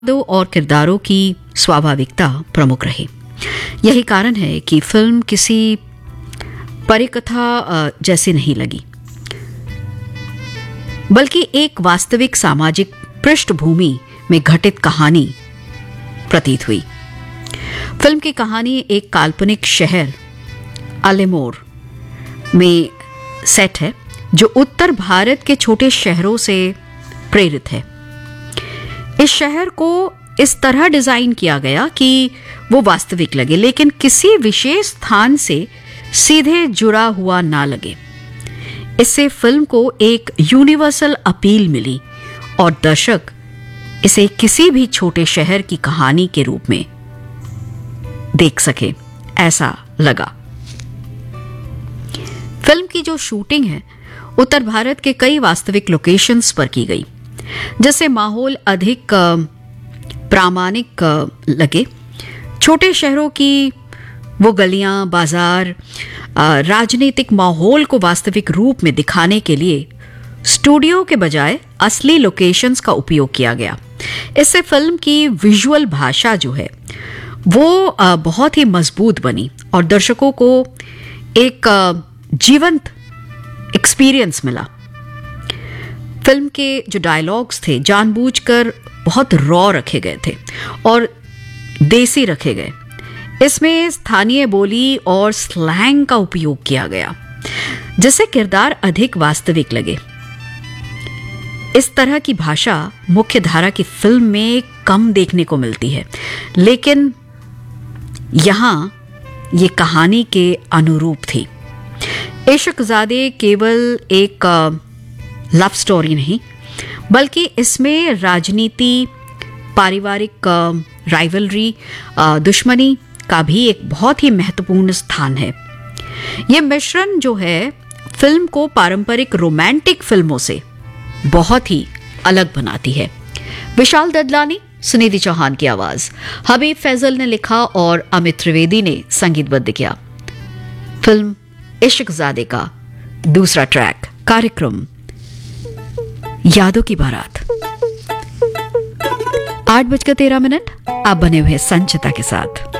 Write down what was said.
दो और किरदारों की स्वाभाविकता प्रमुख रही। यही कारण है कि फिल्म किसी परिकथा जैसी नहीं लगी, बल्कि एक वास्तविक सामाजिक पृष्ठभूमि में घटित कहानी प्रतीत हुई। फिल्म की कहानी एक काल्पनिक शहर अलेमोर में सेट है, जो उत्तर भारत के छोटे शहरों से प्रेरित है। इस शहर को इस तरह डिजाइन किया गया कि वो वास्तविक लगे, लेकिन किसी विशेष स्थान से सीधे जुड़ा हुआ ना लगे। इससे फिल्म को एक यूनिवर्सल अपील मिली और दर्शक इसे किसी भी छोटे शहर की कहानी के रूप में देख सके, ऐसा लगा। फिल्म की जो शूटिंग है उत्तर भारत के कई वास्तविक लोकेशंस पर की गई, जिससे माहौल अधिक प्रामाणिक लगे। छोटे शहरों की वो गलियां, बाजार, राजनीतिक माहौल को वास्तविक रूप में दिखाने के लिए स्टूडियो के बजाय असली लोकेशंस का उपयोग किया गया। इससे फिल्म की विजुअल भाषा जो है वो बहुत ही मजबूत बनी और दर्शकों को एक जीवंत एक्सपीरियंस मिला। फिल्म के जो डायलॉग्स थे जानबूझकर बहुत रॉ रखे गए थे और देसी रखे गए। इसमें स्थानीय बोली और स्लैंग का उपयोग किया गया, जिससे किरदार अधिक वास्तविक लगे। इस तरह की भाषा मुख्य धारा की फिल्म में कम देखने को मिलती है, लेकिन यहां ये कहानी के अनुरूप थी। इश्कज़ादे केवल एक लव स्टोरी नहीं, बल्कि इसमें राजनीति, पारिवारिक राइवलरी, दुश्मनी का भी एक बहुत ही महत्वपूर्ण स्थान है। यह मिश्रण जो है फिल्म को पारंपरिक रोमांटिक फिल्मों से बहुत ही अलग बनाती है। विशाल ददलानी, सुनिधि चौहान की आवाज, हबीब फैजल ने लिखा और अमित त्रिवेदी ने संगीतबद्ध किया। फिल्म इश्कज़ादे का दूसरा ट्रैक, कार्यक्रम यादों की बारात। 8:13 आप बने हुए संचिता के साथ।